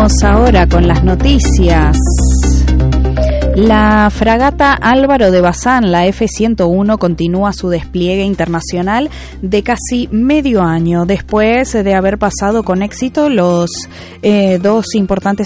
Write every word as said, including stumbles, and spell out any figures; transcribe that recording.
Vamos ahora con las noticias. La fragata Álvaro de Bazán, la F ciento uno, continúa su despliegue internacional de casi medio año, después de haber pasado con éxito los eh, dos importantes